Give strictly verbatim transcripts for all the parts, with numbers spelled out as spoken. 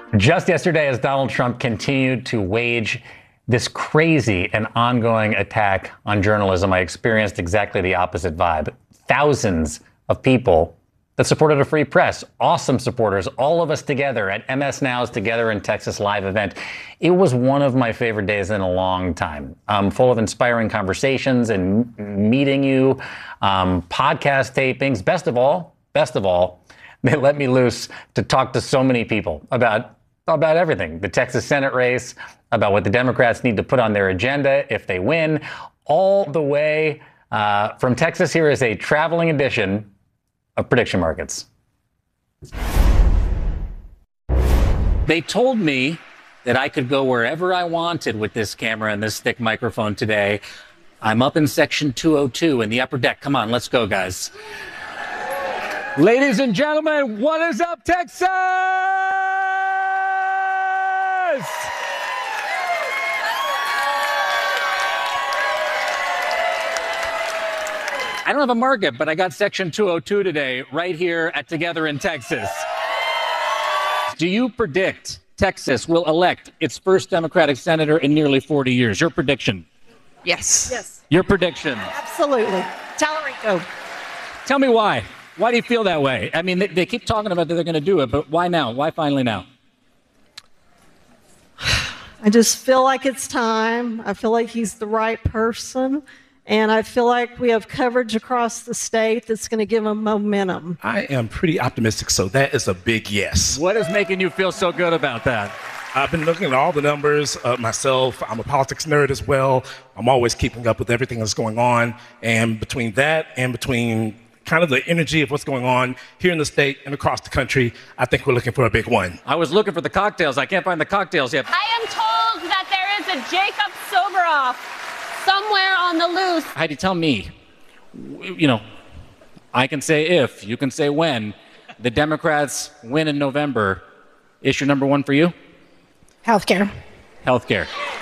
Just yesterday, as Donald Trump continued to wage this crazy and ongoing attack on journalism, I experienced exactly the opposite vibe. Thousands of people that supported a free press, awesome supporters, all of us together at M S Now's Together in Texas live event. It was one of my favorite days in a long time. Um, full of inspiring conversations and meeting you, um, podcast tapings. Best of all, best of all, they let me loose to talk to so many people about about everything. The Texas Senate race, about what the Democrats need to put on their agenda if they win, all the way uh, from Texas. Here is a traveling edition of Prediction Markets. They told me that I could go wherever I wanted with this camera and this thick microphone today. I'm up in section two oh two in the upper deck. Come on, let's go, guys. Ladies and gentlemen, what is up, Texas? I don't have a market, but I got section two oh two today, right here at Together in Texas. Do you predict Texas will elect its first Democratic senator in nearly forty years? Your prediction? Yes. Yes. Your prediction? Absolutely. Tallarico. Tell me why. Why do you feel that way? I mean, they, they keep talking about that they're going to do it, but why now? Why finally now? I just feel like it's time. I feel like he's the right person. And I feel like we have coverage across the state that's going to give him momentum. I am pretty optimistic, so that is a big yes. What is making you feel so good about that? I've been looking at all the numbers uh, myself. I'm a politics nerd as well. I'm always keeping up with everything that's going on. And between that and between kind of the energy of what's going on here in the state and across the country, I think we're looking for a big one. I was looking for the cocktails. I can't find the cocktails yet. I am told that there is a Jacob Soboroff somewhere on the loose. Heidi, tell me, you know, I can say if, you can say when, the Democrats win in November. Issue number one for you? Healthcare. Healthcare.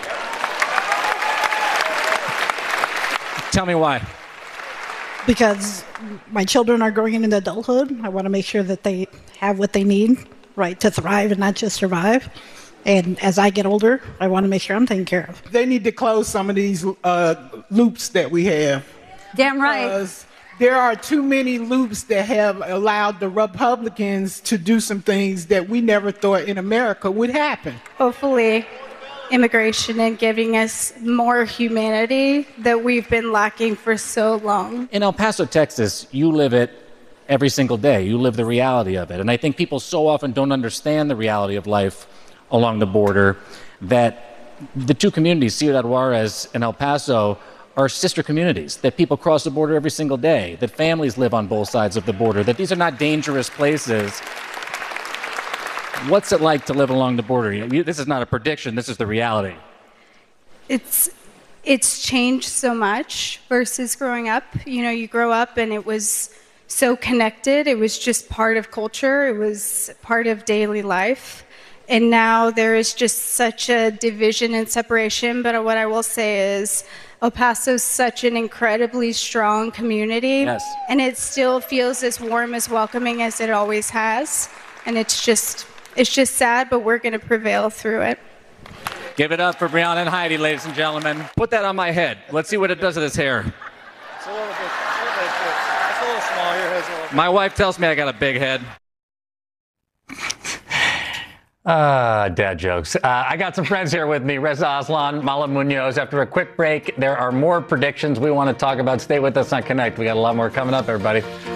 Tell me why. Because my children are growing into adulthood. I want to make sure that they have what they need, right, to thrive and not just survive. And as I get older, I want to make sure I'm taken care of. They need to close some of these uh, loops that we have. Damn right. Because there are too many loops that have allowed the Republicans to do some things that we never thought in America would happen. Hopefully, immigration and giving us more humanity that we've been lacking for so long. In El Paso, Texas, you live it every single day. You live the reality of it. And I think people so often don't understand the reality of life along the border, that the two communities, Ciudad Juarez and El Paso, are sister communities, that people cross the border every single day, that families live on both sides of the border, that these are not dangerous places. What's it like to live along the border? This is not a prediction, this is the reality. It's it's changed so much versus growing up. You know, you grow up and it was so connected. It was just part of culture. It was part of daily life. And now there is just such a division and separation. But what I will say is El Paso is such an incredibly strong community. Yes. And it still feels as warm, as welcoming as it always has. And it's just, it's just sad, but we're going to prevail through it. Give it up for Brianna and Heidi, ladies and gentlemen. Put that on my head. Let's see what it does to this hair. It's a little bit, a little bit, it's a little small. Your head's a little bit. My wife tells me I got a big head. Ah, uh, dad jokes. Uh, I got some friends here with me, Reza Aslan, Mala Munoz. After a quick break, there are more predictions we want to talk about. Stay with us on Connect. We got a lot more coming up, everybody.